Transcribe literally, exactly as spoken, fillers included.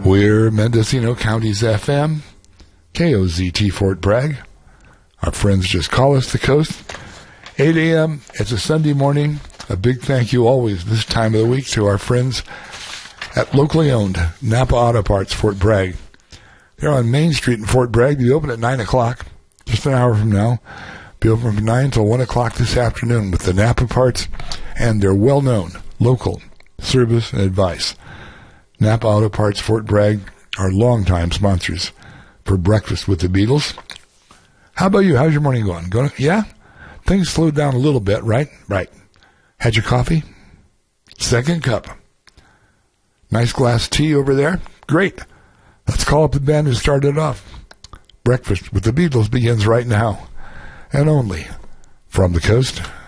We're Mendocino County's F M, K O Z T Fort Bragg. Our friends just call us the coast. eight a.m. It's a Sunday morning. A big thank you always this time of the week to our friends at locally owned Napa Auto Parts, Fort Bragg. They're on Main Street in Fort Bragg. They open at nine o'clock, just an hour from now. Be open from nine until one o'clock this afternoon with the Napa parts and their well-known local service and advice. Napa Auto Parts, Fort Bragg, are longtime sponsors for Breakfast with the Beatles. How about you? How's your morning going? Going? Yeah? Things slowed down a little bit, right? Right. Had your coffee? Second cup. Nice glass of tea over there? Great. Let's call up the band who started it off. Breakfast with the Beatles begins right now. And only from the coast